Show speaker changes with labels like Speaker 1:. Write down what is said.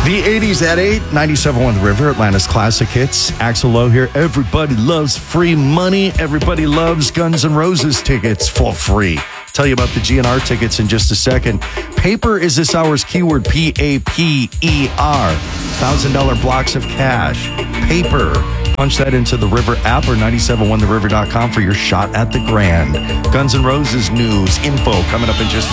Speaker 1: The 80s at 8, 97.1 The River, Atlanta's classic hits. Axl Lowe here. Everybody loves free money. Everybody loves Guns N' Roses tickets for free. Tell you about the GNR tickets in just a second. Paper is this hour's keyword, Paper. $1,000 blocks of cash. Paper. Punch that into the River app or 971theriver.com for your shot at the grand. Guns N' Roses news, info coming up in just